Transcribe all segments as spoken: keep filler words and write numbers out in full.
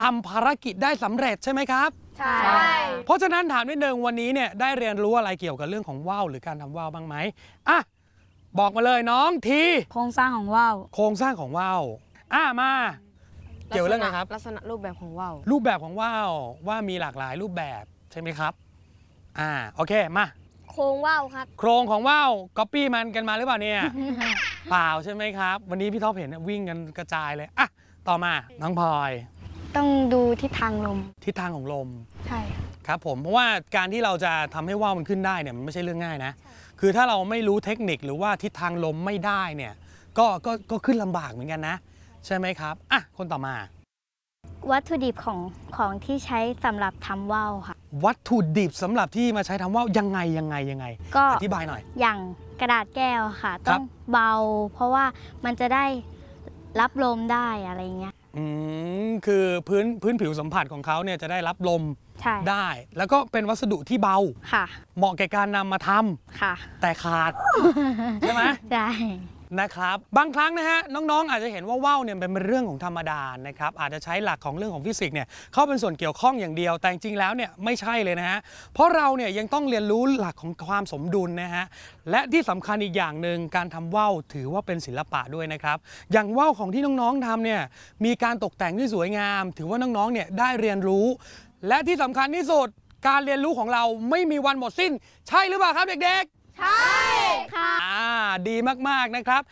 ทำภารกิจได้สำเร็จใช่ไหมครับใช่เพราะฉะนั้นถามนิดนึงวันนี้เนี่ยได้เรียนรู้อะไรเกี่ยวกับเรื่องของว่าวหรือการทำว่าวบ้างไหมอ่ะบอกมาเลยน้องทีโครงสร้างของว่าวโครงสร้างของว่าวอ่ะมาเกี่ยวเรื่องอะไรครับลักษณะรูปแบบของว่าวรูปแบบของว่าวว่ามีหลากหลายรูปแบบใช่ไหมครับอ่าโอเคมาโครงว่าวครับโครงของว่าวก๊อปปี้มันกันมาหรือเปล่าเนี่ย เปล่าใช่ไหมครับวันนี้พี่ท็อปเห็นวิ่งกันกระจายเลยอ่ะต่อมาน้องพลอยต้องดูทิศทางลมทิศทางของลมใช่ครับผมเพราะว่าการที่เราจะทำให้ว่าวมันขึ้นได้เนี่ยมันไม่ใช่เรื่องง่ายนะคือถ้าเราไม่รู้เทคนิคหรือว่าทิศทางลมไม่ได้เนี่ยก็ก็ก็ขึ้นลำบากเหมือนกันนะใช่ไหมครับอ่ะคนต่อมาวัตถุดิบของของที่ใช้สำหรับทำว่าวค่ะวัตถุดิบสำหรับที่มาใช้ทำว่าวยังไงยังไงยังไงก็อธิบายหน่อยอย่างกระดาษแก้วค่ะต้องเบาเพราะว่ามันจะได้รับลมได้อะไรเงี้ยอืมคือพื้นพื้นผิวสัมผัสของเขาเนี่ยจะได้รับลมได้แล้วก็เป็นวัสดุที่เบาค่ะเหมาะแก่การนำมาทำค่ะแต่ขาดใช่ไหมใช่นะครับบางครั้งนะฮะน้องๆอาจจะเห็นว่าว่าวเนี่ยเป็นเรื่องของธรรมดานะครับอาจจะใช้หลักของเรื่องของฟิสิกส์เนี่ยเข้าเป็นส่วนเกี่ยวข้องอย่างเดียวแต่จริงๆแล้วเนี่ยไม่ใช่เลยนะฮะเพราะเราเนี่ยยังต้องเรียนรู้หลักของความสมดุลนะฮะและที่สำคัญอีกอย่างหนึ่งการทำว่าวถือว่าเป็นศิลปะด้วยนะครับอย่างว่าวของที่น้องๆทำเนี่ยมีการตกแต่งที่สวยงามถือว่าน้องๆเนี่ยได้เรียนรู้และที่สำคัญที่สุดการเรียนรู้ของเราไม่มีวันหมดสิ้นใช่หรือเปล่าครับเด็กๆใช่ค่ะอ่าดีมากๆนะครับ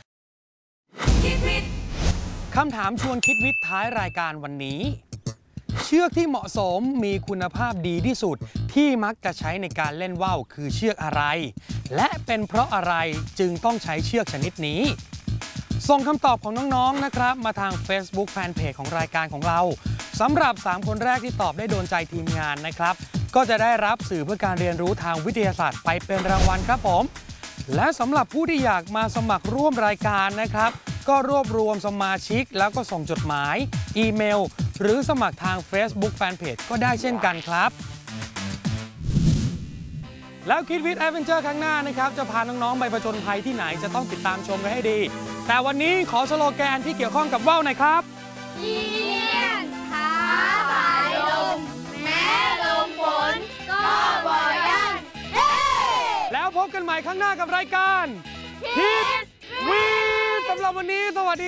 คำถามชวนคิดวิทย์ท้ายรายการวันนี้เชือกที่เหมาะสมมีคุณภาพดีที่สุดที่มักจะใช้ในการเล่นว่าวคือเชือกอะไรและเป็นเพราะอะไรจึงต้องใช้เชือกชนิดนี้ส่งคำตอบของน้องๆนะครับมาทาง Facebook Fanpage ของรายการของเราสำหรับสามคนแรกที่ตอบได้โดนใจทีมงานนะครับก็จะได้รับสื่อเพื่อการเรียนรู้ทางวิทยาศาสตร์ไปเป็นรางวัลครับผมและสำหรับผู้ที่อยากมาสมัครร่วมรายการนะครับก็รวบรวมสมาชิกแล้วก็ส่งจดหมายอีเมลหรือสมัครทาง Facebook Fanpage ก็ได้เช่นกันครับแล้วคิดวิทย์แอดเวนเจอร์ครั้งหน้านะครับจะพาน้องๆไปผจญภัยที่ไหนจะต้องติดตามชมกันให้ดีแต่วันนี้ขอสโลแกนที่เกี่ยวข้องกับว่าวหน่อยครับเยี่ยงท้าสายลมแม้ลมฝนก็บ่ยันเฮ้แล้วพบกันใหม่ครั้งหน้ากับรายการคิดวิทย์สำหรับวันนี้สวัสดี